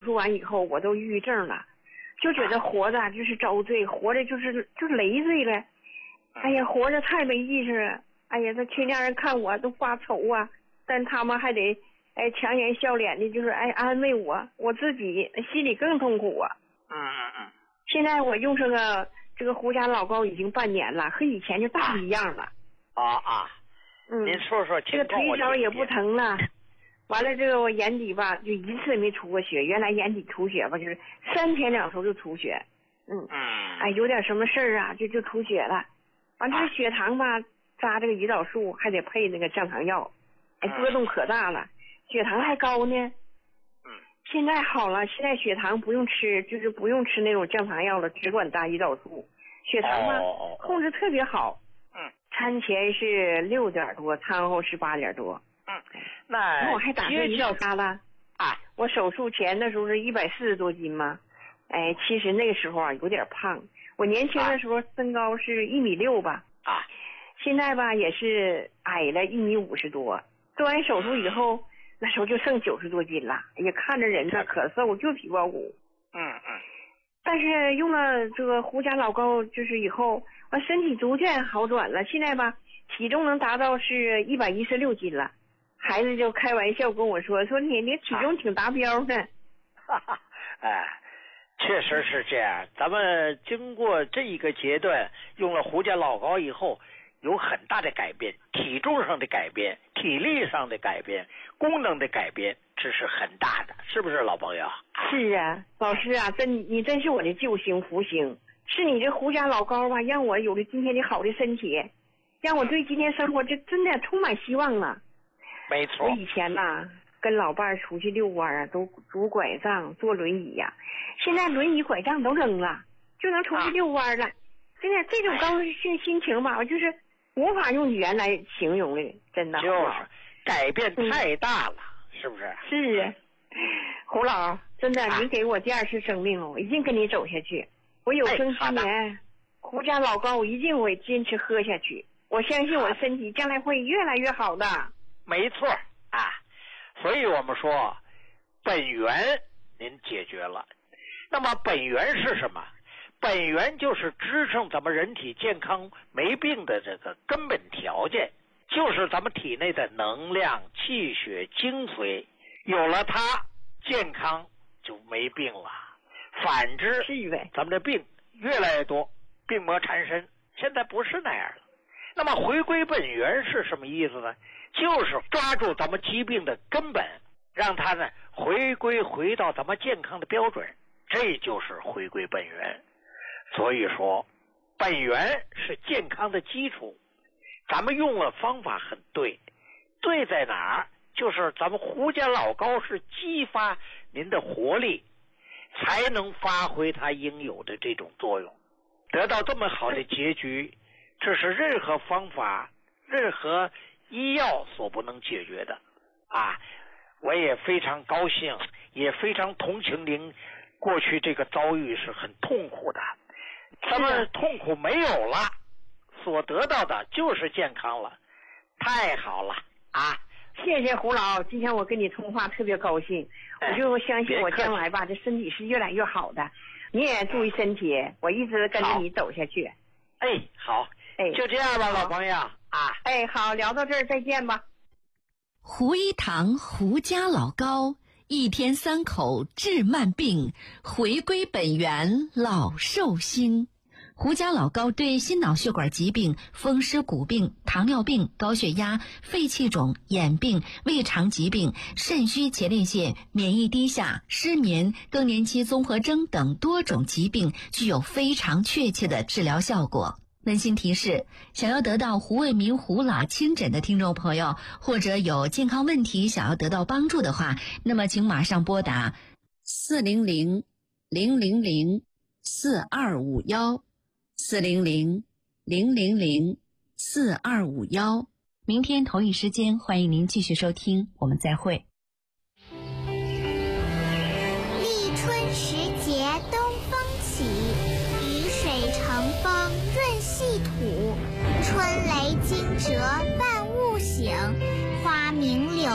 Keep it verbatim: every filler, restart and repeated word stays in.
术完以后，我都抑郁症了，就觉得活着就是遭罪，活着就是就是累赘了。哎呀，活着太没意思了。哎呀，这亲家人看我都发愁啊，但他们还得哎强颜笑脸的，就是哎安慰我，我自己心里更痛苦啊。 嗯嗯嗯。 现在我用这个这个胡家老高已经半年了，和以前就大不一样了。 啊啊。 嗯。 您说说这个腿脚也不疼了。完了，这个我眼底吧，就一次也没出过血。原来眼底出血吧，就是三天两头就出血。嗯。 嗯。 哎，有点什么事儿啊，就就出血了。完这个血糖吧，扎这个胰岛素还得配那个降糖药，哎，波动可大了，血糖还高呢。 嗯。 现在好了，现在血糖不用吃，就是不用吃那种降糖药了，只管打胰岛素。血糖嘛， 哦、 控制特别好。 嗯。 餐前是六点多，餐后是八点多。 嗯。那我还打个胰岛素了啊！ 我手术前的时候是一百四十多斤嘛，哎，其实那个时候啊有点胖。我年轻的时候身高是一米六吧， 啊， 现在吧也是矮了一米五十多。做完手术以后，那时候就剩九十多斤了，也看着人呢可瘦，就皮包骨。 嗯嗯。 但是用了这个胡家老高，就是以后我身体逐渐好转了。现在吧，体重能达到是一百一十六斤了。孩子就开玩笑跟我说：“说你你体重挺达标的。” 哈哈，哎。确实是这样，咱们经过这一个阶段，用了胡家老高以后，有很大的改变，体重上的改变，体力上的改变，功能的改变，这是很大的，是不是老朋友？ 是啊，老师啊，真你真是我的救星福星，是你这胡家老高吧，让我有了今天的好的身体，让我对今天生活这真的充满希望了。 没错。 我以前呐，跟老伴儿出去遛弯啊，都拄拐杖、坐轮椅呀、啊。现在轮椅、拐杖都扔了，就能出去遛弯了。现在这种高兴心情吧，我就是无法用语言来形容的，真的。 就是改变太大了，嗯、是不是？ 是啊，胡老，真的，你给我第二次生命了，我一定跟你走下去。我有生之年，哎、胡家老高，我一定会坚持喝下去。我相信我的身体将来会越来越好的。 没错啊，所以我们说，本源您解决了。那么本源是什么？本源就是支撑咱们人体健康没病的这个根本条件，就是咱们体内的能量、气血、精髓，有了它，健康就没病了。反之，咱们的病越来越多，病魔缠身。现在不是那样了。那么回归本源是什么意思呢？就是抓住咱们疾病的根本，让它呢回归回到咱们健康的标准。这就是回归本源。所以说本源是健康的基础，咱们用了方法很对。对在哪儿？就是咱们胡家老高是激发您的活力，才能发挥它应有的这种作用，得到这么好的结局，这是任何方法任何医药所不能解决的啊！我也非常高兴，也非常同情您过去这个遭遇是很痛苦的，咱们痛苦没有了，所得到的就是健康了，太好了啊！ 谢谢胡老，今天我跟你通话特别高兴，我就相信我将来吧，这身体是越来越好的。你也注意身体，我一直跟着你走下去。 哎，好，哎，就这样吧，老朋友啊。 哎，好，聊到这儿，再见吧。 胡一堂胡家老高，一天三口治慢病，回归本源老寿星。胡家老高对心脑血管疾病、风湿骨病、糖尿病、高血压、肺气肿、眼病、胃肠疾病、肾虚前列腺、免疫低下、失眠、更年期综合征等多种疾病具有非常确切的治疗效果。温馨提示，想要得到胡卫民胡老亲诊的听众朋友，或者有健康问题想要得到帮助的话，那么请马上拨打四零零零零零四二五幺四零零零零零四二五幺。明天同一时间，欢迎您继续收听，我们再会。 立春时节东风起，雨水乘风润细土，春雷惊蛰万物醒，花明柳